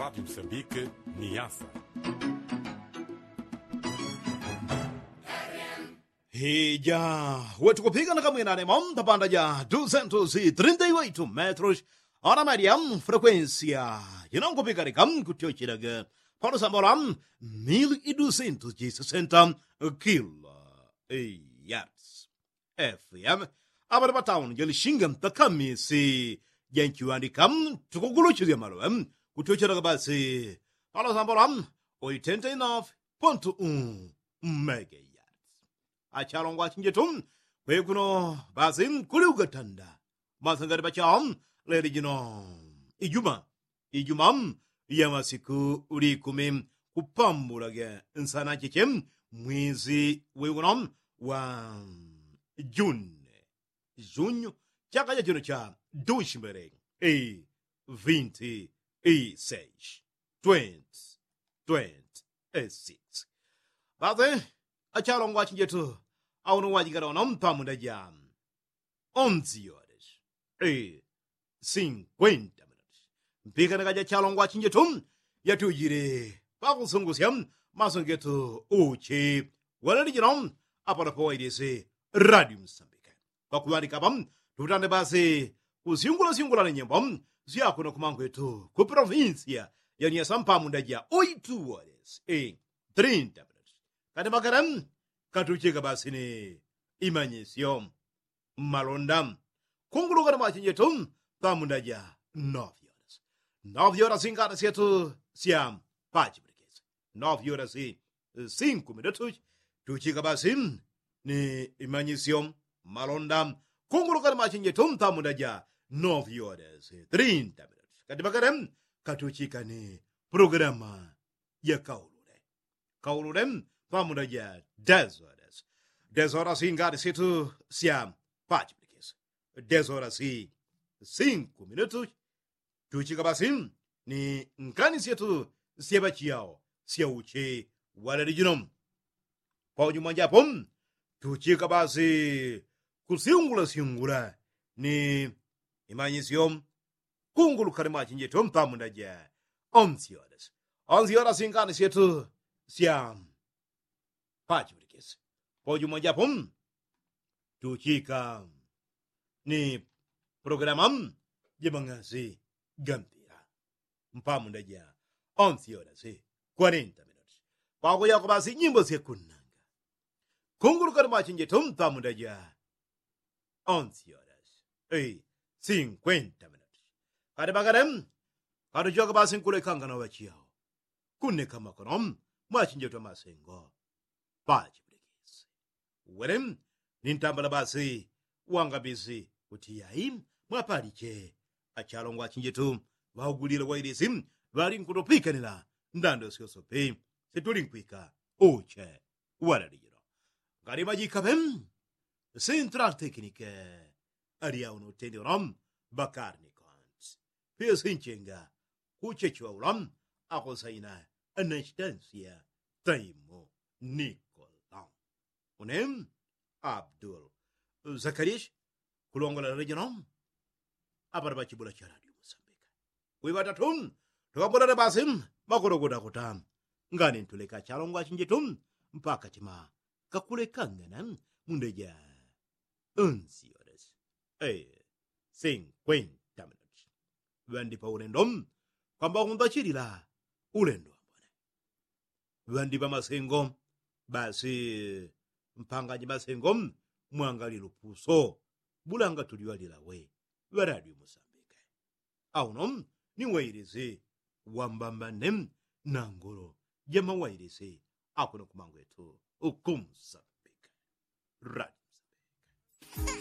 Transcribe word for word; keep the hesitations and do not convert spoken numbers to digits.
Rádio Moçambique, Niassa. Hija, wetu kupiga na kamwina ne mom tapanda ja duzentos e trinta e oito metros. Ora Mariam, frequência. E não kupiga de cam kutio chiraga. Para sambolam, mil e duzentos e sessenta kilohertz. F M. Abra bataun, jeli shingam takami si. Yankiwani kam, tukugulu chizia maruem. Kutio chiraga basi. Para sambolam, oitenta e nove ponto um megahertz. Achalongwa chinjetum kwekuno basin kuliugatanda masangari bacham lady jino ijuma ijumam yamasiku uri kumim kupambulage insana chichem mwezi wegunom wa june junho chaka ya jino cha dushmbere e vinte e seis twenty twenty e six bate achalongwa chinjetu auno wajigaraonom pamunda jam onze horas e cinquenta minutos mpika nakaja chalongwa chinjetum yatujire pakusungusyam masongetu uchi walalijinom apanapo idese Radio Moçambique pakuwanika pam tutande basi kusiungula-siungula ni nyembom ziakuno kumangwetu ku província ya Niassa pamunda ja oito horas e trinta minutos kati makaram katucheka basi ni imanyisyo malondam kunguluka na machinjetum pamunda ja nove horas nove horas ingana sietu siam pachibrikesi nove horas e cinco minutos tucheka basi ni imanyisyo malondam kunguluka na machinjetum pamunda ja nove horas e trinta minutos kati makaram katucheka ni programa ya kaulure kaulure pamunda ja dez horas. dez horas ingada situ siam pachibrikesi. dez horas e cinco minutos. Tuchika basim ni nkani situ siabachiao siauche walarijinom. Pauju manjapom tuchika basi kusiungula siungula ni imanyisiom kungulu karimachi njetom pamunda ja onze horas. onze horas ingada situ siam pachibrikesi. Pode manjapom tuchika ni programam jemangasi gambira mpamunda ja onze horas e quarenta minutos pako yako basi nyimbo sekunanga kunguru karmachi njetum pamunda ja onze horas e cinquenta minutos kade bagarem kade joga basi kule kanga na wachiao kunne kama konom machi njetu masengo pachibrikesi werem nintambala basi wangabisi kuti yayi mwapaliche achalongwa chinjetu vaugulira wairisi vari nkutopikanira ndando siosope situlinkwika uche walalijiro ngati majikapem central technique aria uno tenderom bakarnikons pia sinchenga kuchechiwa ulam akosaina anastasia taimo Nicolau unem Abdul Zakarias kulongola regionom aparbachi bula cha Radio Moçambique wibatatum tukabona basim makorogoda kutam ngani ntuleka chalongwa chinjetum mpaka chima kakule kanganan mundeja onze horas eh cinquenta minutos vandi pa ulendom kwamba kumbachirila ulendo ambone vandi pa masengo basi mpangaji masengo mwangali lupuso bulanga tuliwalila we wa Radio Moçambique aunom ni wairisi wambambanem nangolo jama wairisi akuno kumangwetu ukumsambika Radio Moçambique